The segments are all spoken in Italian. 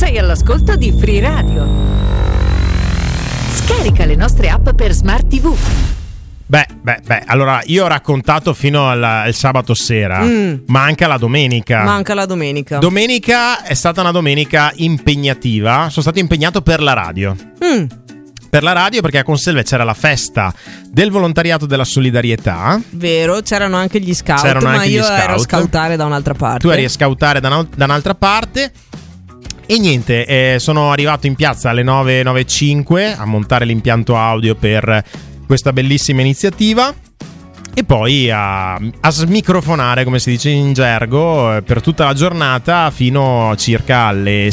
Sei all'ascolto di Free Radio. Scarica le nostre app per Smart TV. Beh, allora io ho raccontato fino al sabato sera, manca la domenica. Domenica è stata una domenica impegnativa, sono stato impegnato per la radio. Per la radio, perché a Conselve c'era la festa del volontariato della solidarietà. Vero, c'erano anche gli scout, io ero a scoutare da un'altra parte. Tu eri a scoutare da un'altra parte. E niente, sono arrivato in piazza alle 9:05 a montare l'impianto audio per questa bellissima iniziativa e poi a smicrofonare, come si dice in gergo, per tutta la giornata fino circa alle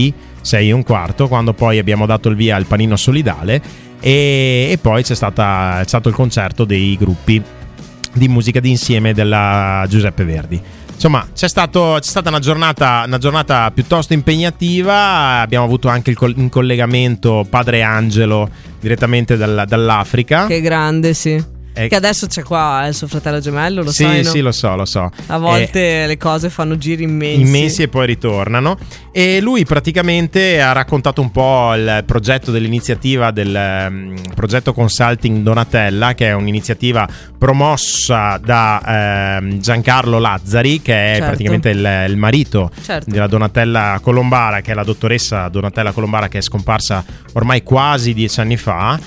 6:15, quando poi abbiamo dato il via al panino solidale e poi c'è stato il concerto dei gruppi di musica d'insieme della Giuseppe Verdi. Insomma, c'è stata una giornata piuttosto impegnativa. Abbiamo avuto anche in collegamento Padre Angelo direttamente dall'Africa. Che grande, sì. Che adesso c'è qua il suo fratello gemello, lo sai, no? Sì, lo so. A volte le cose fanno giri immensi e poi ritornano. E lui praticamente ha raccontato un po' il progetto dell'iniziativa del progetto Consulting Donatella, che è un'iniziativa promossa da Giancarlo Lazzari, che è praticamente il marito della Donatella Colombara, che è la dottoressa Donatella Colombara, che è scomparsa ormai quasi 10 anni fa.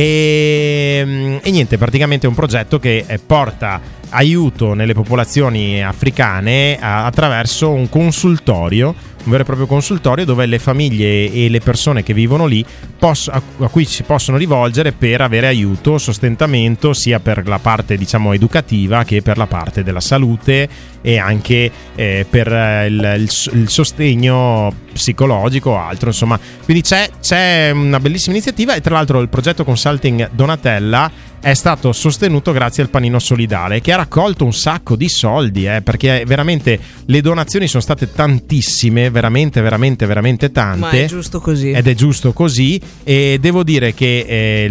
E niente, praticamente è un progetto che porta aiuto nelle popolazioni africane attraverso un vero e proprio consultorio dove le famiglie e le persone che vivono lì a cui si possono rivolgere per avere aiuto, sostentamento, sia per la parte educativa che per la parte della salute e anche per il sostegno psicologico o altro, insomma. Quindi c'è una bellissima iniziativa e tra l'altro il progetto Consulting Donatella è stato sostenuto grazie al panino solidale, che ha raccolto un sacco di soldi, perché veramente le donazioni sono state tantissime, veramente tante. Ma è giusto così. Ed è giusto così, e devo dire che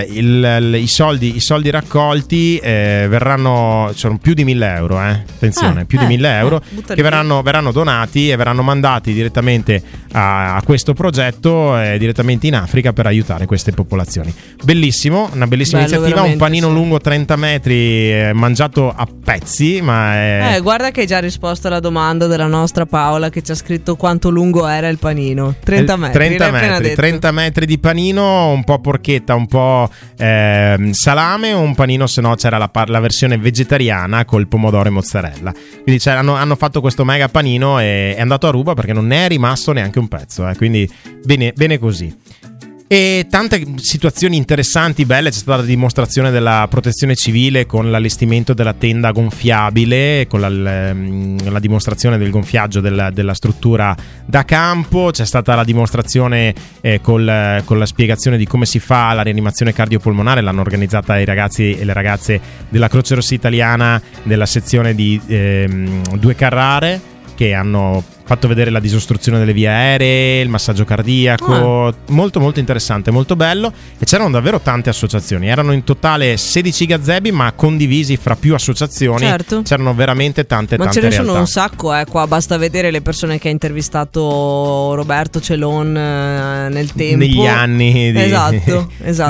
i soldi raccolti sono più di 1.000 euro, attenzione, più di 1.000 euro che verranno donati e verranno mandati direttamente a questo progetto direttamente in Africa per aiutare queste popolazioni. Bellissimo, una bellissima iniziativa. Un panino lungo 30 metri mangiato a pezzi, ma guarda che hai già risposto alla domanda della nostra Paola, che ci ha scritto quanto lungo era il panino. 30 metri. 30 metri di panino, un po' porchetta, un po' salame, o un panino, se no c'era la versione vegetariana col pomodoro e mozzarella. Quindi hanno fatto questo mega panino e è andato a ruba perché non ne è rimasto neanche un pezzo, quindi bene così. E tante situazioni interessanti, belle. C'è stata la dimostrazione della protezione civile con l'allestimento della tenda gonfiabile, con la dimostrazione del gonfiaggio della struttura da campo. C'è stata la dimostrazione con la spiegazione di come si fa la rianimazione cardiopolmonare. L'hanno organizzata i ragazzi e le ragazze della Croce Rossa Italiana della sezione di Due Carrare, che hanno fatto vedere la disostruzione delle vie aeree, il massaggio cardiaco, molto interessante, molto bello. E c'erano davvero tante associazioni, erano in totale 16 gazebi, ma condivisi fra più associazioni. C'erano veramente tante ma tante ce ne realtà. sono un sacco, qua basta vedere le persone che ha intervistato Roberto Celon nel tempo, negli anni esatto.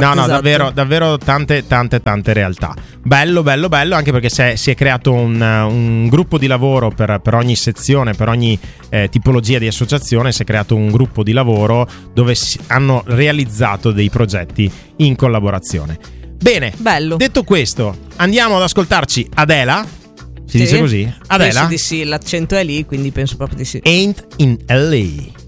Davvero tante realtà. Bello, anche perché si è creato un gruppo di lavoro per ogni sezione, per ogni tipologia di associazione. Si è creato un gruppo di lavoro dove hanno realizzato dei progetti in collaborazione. Bene, bello. Detto questo, andiamo ad ascoltarci Adela. Si dice così? Adela? Penso di sì, l'accento è lì, quindi penso proprio di sì. Ain't in LA.